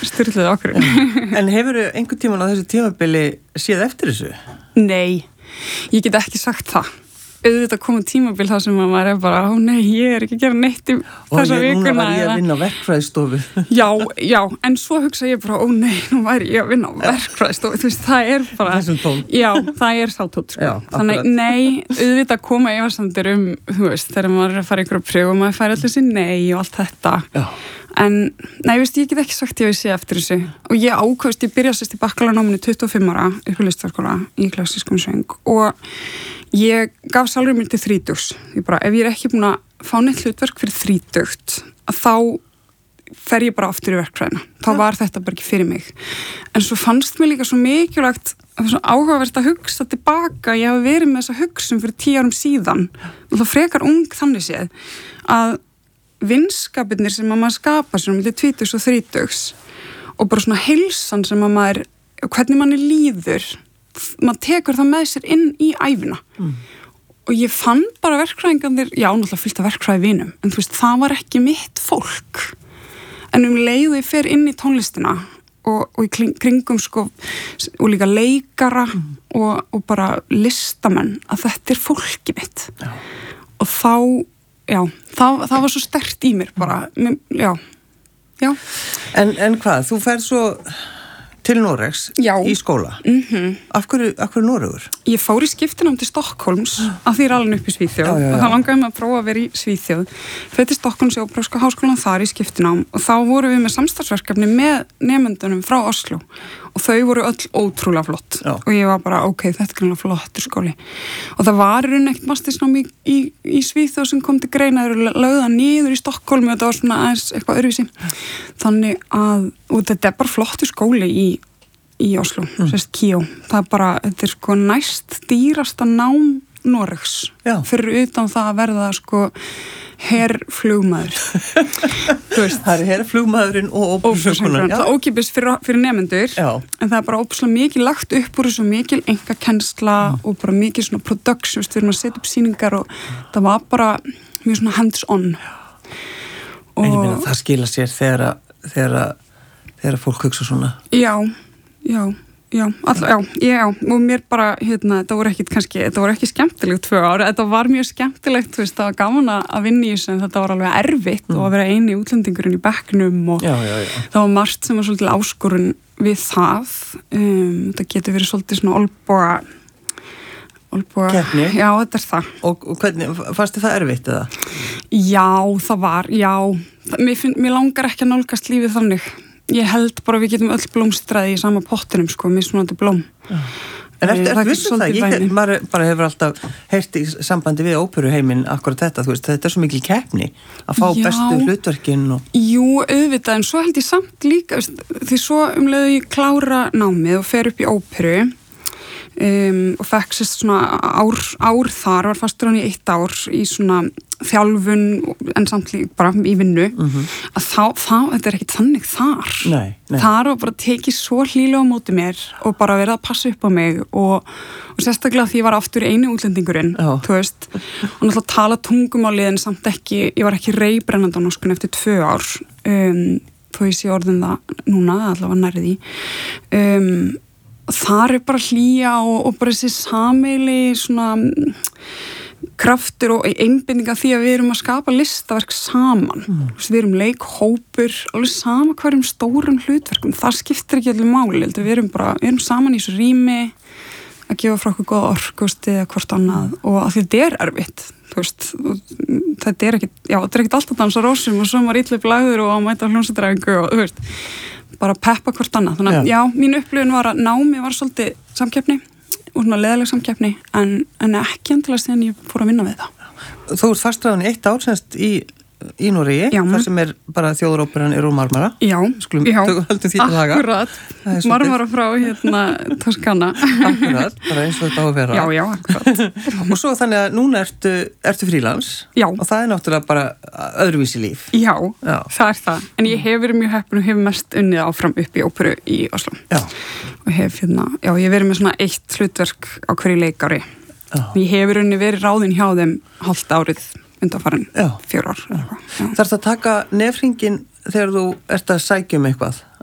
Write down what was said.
styrlið okkur. En hefurðu einhvern tímann á þessu tímabili séð eftir þessu? Nei, ég get ekki sagt það. Auðvitað komið tímabil þar sem maður bara, nei, ég ekki að gera neitt í þessa vikuna. Núna var ég að vinna á verkfræðistofu. Já, en svo hugsa ég bara, nei, nú væri ég að vinna á verkfræðistofu. Þú veist, það bara... Þessum tón. Já, það sátótt, sko. Já, þannig, nei, auðvitað koma efasemdir þú veist, þegar maður er að fara ykkur að pröfa og maður færi allir sér nei og allt þetta. Já. En, nei, veist, ég get ekki sagt ég sé eftir þessu. Og ég ákvæmst, ég byrjaði í bakkalárnáminu 25 ára upp í Listaháskóla í klassískum söng og ég gaf sjálfur mér til 30. Ég bara, ef ég er ekki búin að fá neitt hlutverk fyrir 30, þá fer ég bara aftur í verkfræðina. Þá var þetta bara ekki fyrir mig. En svo fannst mér líka svo mikilvægt, svo áhugavert að hugsa tilbaka. Ég hafi verið með þessa hugsun fyrir 10 árum síðan og þá frekar ung þannig séð að vinskapirnir sem að maður skapa sem milli 20 og 30 og bara svona heilsan sem að maður, hvernig manni líður, maður tekur það með sér inn í æfina. Og ég fann bara verkfræðingarnir, já, náttúrulega fullt af verkfræði vinum, en þú veist, það var ekki mitt fólk. En leiðu ég fer inn í tónlistina og í kringum sko, og líka leikara og bara listamenn, að þetta er fólkið mitt. Já. Og þá, já, það var svo sterkt í mér bara, já. En hvað, þú ferð svo til Noregs í skóla. Af hverju Noregur? Ég fór í skiptinám til Stokkólms af því ég er alveg upp í Svíþjóð og það langaði mig að prófa að vera í Svíþjóð. Fyrir til Stokkólms og Óperíska háskólan þar í skiptinám og þá vorum við með samstarfsverkefni með nemendunum frá Oslo og þau voru öll ótrúlega flott og ég var bara, ok, þetta er greinlega flottur skóli. Og það var ekkert mastersnám í Svíþjóð sem kom til greina, þeir lögða niður í Stokkólmi og það var svona aðeins eitthvað öðruvísi. Þannig að, og þetta er bara flottur skóli í Oslo, sérst Kíó. Það er bara, þetta er sko næst dýrasta nám Noregs fyrir utan það að verða sko herflugmaður. Það er herflugmaðurinn og óperussöngkonan. Það er ókeypis fyrir nemendur, en það er bara óbúslega mikið lagt upp úr þessu mikil engakennsla og bara mikið svona production, við erum að setja upp sýningar og það var bara mjög svona hands on. En ég meina það skila sér þegar fólk hugsa svona. Já, og mér bara, þetta voru ekki skemmtilegt 2 ár, þetta var mjög skemmtilegt, þú veist, það var gaman að vinna í þessu, en þetta var alveg erfitt og að vera eini útlendingurinn í bekknum og það var margt sem var svolítið áskorun við það, þetta getur verið svolítið svona olboga keppni. Já, þetta er það. Og hvernig, fannst þið það erfitt eða? Já, það var, mér langar ekki að nálgast lífið þannig. Ég held bara að við getum öll blómstraði í sama pottinum, sko, mismunandi blóm. En ertu vissu það? Maður bara hefur alltaf heyrt í sambandi við óperuheiminn akkurat þetta, þú veist, þetta er svo mikil keppni að fá bestu hlutverkin og... Jú, auðvitað, en svo held ég samt líka, því svo umleiðu ég klára námið og fer upp í óperu og fekk sérst svona ár þar, var fastur hann í 1 ár í svona þjálfun en samt líka bara í vinnu að þetta er ekkit þannig þar. Nei. Þar var bara tekið svo hlýlega á móti mér og bara verið að passa upp á mig og sérstaklega því ég var aftur eini útlendingurinn, þú veist, og náttúrulega tala tungumálið en samt ekki, ég var ekki reibrennandi á norskunni eftir 2 ár þó ég sé orðin það núna, allavega nærði þar er bara hlýja og bara þessi sameili svona kraftur og einbindinga því að við erum að skapa listaverk saman. Við erum leikhópur, alveg sama hverjum stórum hlutverkum. Það skiptir ekki allir máli. Við erum saman í þessu rými að gefa frá okkur góða orku eða hvort annað og að þetta er erfitt. Þetta er ekkert alltaf dansa rósum og svo maður illa upp lagður og að mæta hljómsveitræfingu og þú veist, bara peppa hvort annað. Þannig að já, mín upplifun var að námi var svolítið samkeppni og svona leðaleg samkeppni en ekki endilega síðan ég fór að vinna við það. Þú ert fastráðin í 1 ár semst í Noregi, þar sem er bara þjóðaróperan er úr Marmara. Já, höldum því til haga. Akkurat, Marmara frá Toskana. Akkurat, bara eins og þetta á að vera. Já, akkurat. Og svo þannig að núna ertu frílans og það er náttúrulega bara öðruvísi líf. Já, það er það. En ég hef verið mjög heppin og hef mest unnið áfram upp í óperu í Oslo. Já. Og hef ég hef verið með svona 1 hlutverk á hverju leikári. Ég hef verið ráðin hjá þeim hálft árið undanfarin 4 ár. Þarftu að taka nefhringinn þegar þú ert að sækja eitthvað?